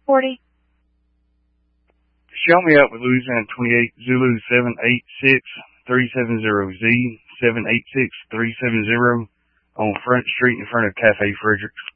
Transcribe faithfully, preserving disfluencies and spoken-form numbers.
forty. Show me up with Louisiana twenty-eight, Zulu seven eight six three seven zero, Z seven eight six three seven zero on Front Street in front of Cafe Fredericks.